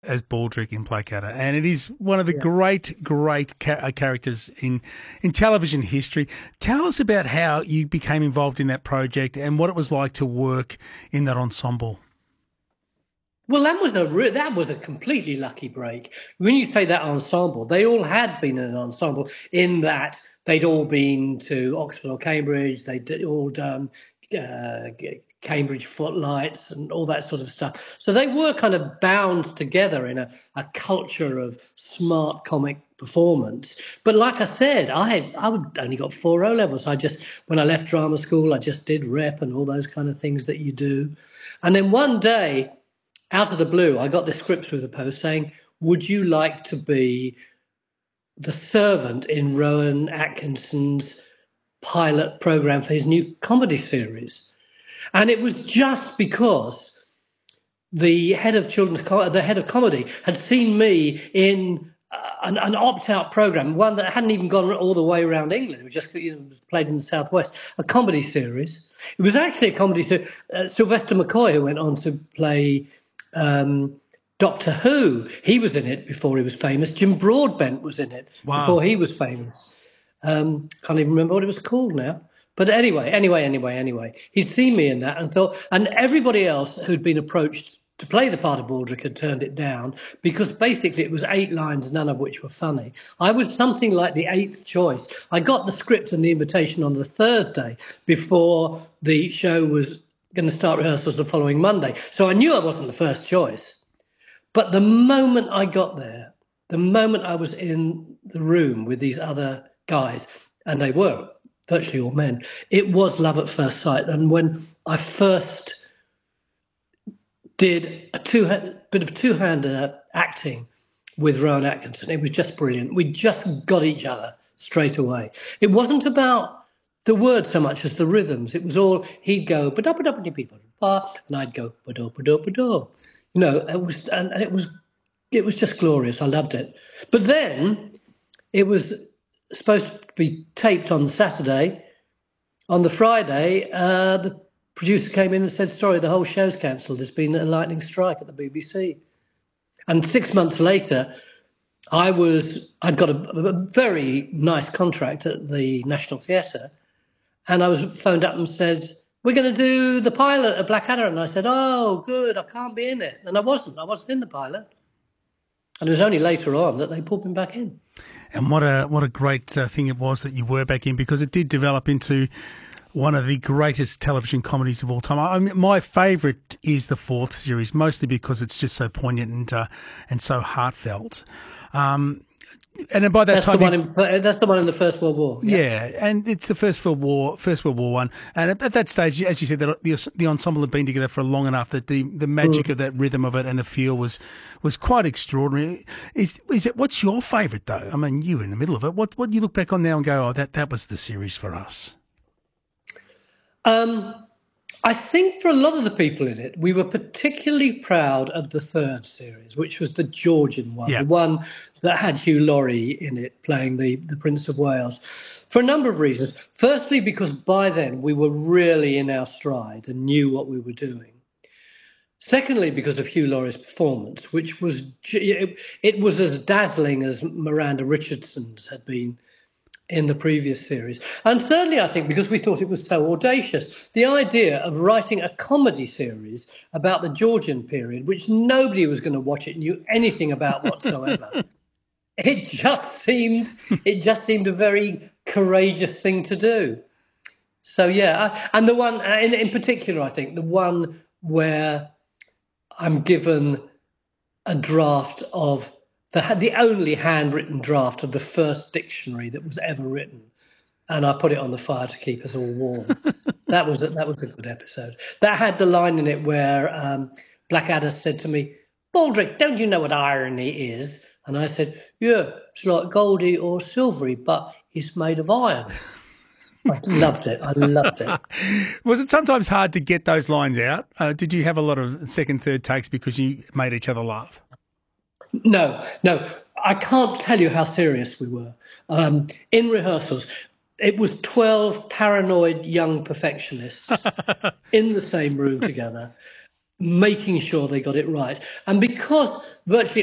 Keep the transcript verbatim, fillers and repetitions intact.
as Baldrick in Blackadder, and it is one of the Yeah. great, great ca- uh, characters in, in television history. Tell us about how you became involved in that project and what it was like to work in that ensemble. Well, that was a re- that was a completely lucky break. When you say that ensemble, they all had been in an ensemble in that they'd all been to Oxford or Cambridge. They'd all done uh, Cambridge Footlights and all that sort of stuff. So they were kind of bound together in a, a culture of smart comic performance. But like I said, I I would only got four O levels. I just when I left drama school, I just did rep and all those kind of things that you do. And then one day, out of the blue, I got this script through the post saying, would you like to be the servant in Rowan Atkinson's pilot program for his new comedy series? And it was just because the head of children's, co- the head of comedy had seen me in uh, an, an opt-out program, one that hadn't even gone all the way around England. It was just you know, it was played in the Southwest, a comedy series. It was actually a comedy series. Uh, Sylvester McCoy, who went on to play um, Doctor Who, he was in it before he was famous. Jim Broadbent was in it Wow. before he was famous. Um, can't even remember what it was called now. But anyway, anyway, anyway, anyway, he'd seen me in that and thought, and everybody else who'd been approached to play the part of Baldrick had turned it down because basically it was eight lines, none of which were funny. I was something like the eighth choice. I got the script and the invitation on the Thursday before the show was going to start rehearsals the following Monday. So I knew I wasn't the first choice. But the moment I got there, the moment I was in the room with these other guys, and they were virtually all men, it was love at first sight. And when I first did a two bit of two-hand uh, acting with Rowan Atkinson, it was just brilliant. We just got each other straight away. It wasn't about the words so much as the rhythms. It was all, he'd go, and I'd go, you know, it was, and, and it was, it was just glorious. I loved it. But then it was supposed to be taped on the Saturday. On the Friday, uh, the producer came in and said, sorry, the whole show's cancelled. There's been a lightning strike at the B B C. And six months later, I was, I'd got a, a very nice contract at the National Theatre. And I was phoned up and said, we're going to do the pilot of Blackadder. And I said, oh, good, I can't be in it. And I wasn't. I wasn't in the pilot. And it was only later on that they pulled me back in. And what a what a great uh, thing it was that you were back in, because it did develop into one of the greatest television comedies of all time. I mean, my favourite is the fourth series, mostly because it's just so poignant and uh, and so heartfelt. Um, and then by that that's time, the one in, that's the one in the First World War. Yeah. yeah, and it's the First World War, First World War one. And at, at that stage, as you said, the, the the ensemble had been together for long enough that the, the magic mm. of that rhythm of it and the feel was was quite extraordinary. Is is it? What's your favourite though? I mean, you were in the middle of it. What what do you look back on now and go, oh, that that was the series for us? Um. I think for a lot of the people in it, we were particularly proud of the third series, which was the Georgian one, yeah. the one that had Hugh Laurie in it playing the, the Prince of Wales, for a number of reasons. Firstly, because by then we were really in our stride and knew what we were doing. Secondly, because of Hugh Laurie's performance, which was, it, it was as dazzling as Miranda Richardson's had been in the previous series. And thirdly, I think because we thought it was so audacious, the idea of writing a comedy series about the Georgian period, which nobody was going to watch it knew anything about whatsoever. it just seemed it just seemed a very courageous thing to do. So yeah, and the one in, in particular, I think the one where I'm given a draft of The, the only handwritten draft of the first dictionary that was ever written, and I put it on the fire to keep us all warm. that was a, that was a good episode. That had the line in it where um, Blackadder said to me, "Baldrick, don't you know what irony is?" And I said, "Yeah, it's like Goldie or Silvery, but it's made of iron." I loved it. I loved it. Was it sometimes hard to get those lines out? Uh, did you have a lot of second, third takes because you made each other laugh? No, no, I can't tell you how serious we were. Um, in rehearsals, it was twelve paranoid young perfectionists in the same room together. making sure they got it right. And because virtually